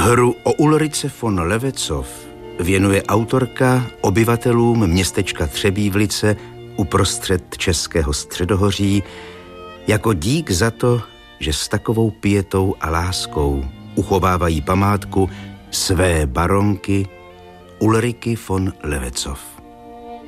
Hru o Ulrice von Levetzov věnuje autorka obyvatelům městečka Třebívlice uprostřed českého středohoří jako dík za to, že s takovou pietou a láskou uchovávají památku své baronky Ulriky von Levetzov.